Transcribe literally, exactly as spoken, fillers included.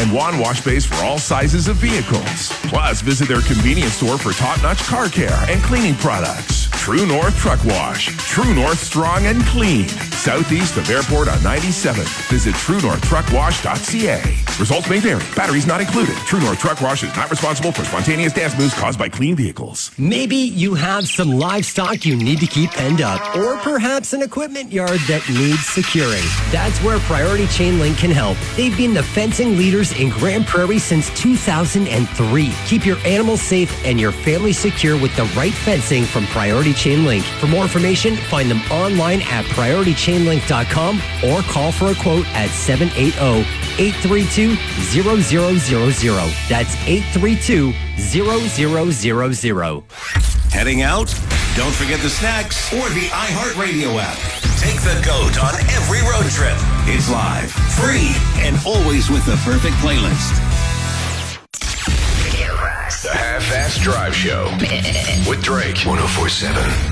and one wash bays for all sizes of vehicles. Plus, visit their convenience store for top-notch car care and cleaning products. True North Truck Wash. True North strong and clean. Southeast of Airport on ninety-seventh. Visit true north truck wash dot c a. Results may vary. Batteries not included. True North Truck Wash is not responsible for spontaneous dance moves caused by clean vehicles. Maybe you have some livestock you need to keep penned up, or perhaps an equipment yard that needs securing. That's where Priority Chain Link can help. They've been the fencing leaders in Grand Prairie since two thousand three. Keep your animals safe and your family secure with the right fencing from Priority Chain Link. For more information, find them online at priority chain link dot com or call for a quote at seven eight zero, eight three two, zero zero zero zero. That's eight three two, zero zero zero zero. Heading out? Don't forget the snacks or the iHeartRadio app. Take the GOAT on every road trip. It's live, free, and always with the perfect playlist. The Half-Ass Drive Show with Drake. one oh four point seven